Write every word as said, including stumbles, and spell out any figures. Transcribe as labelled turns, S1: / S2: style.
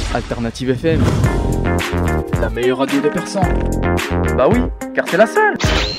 S1: Alternative F M, la meilleure radio des Persans.
S2: Bah oui, car c'est la seule.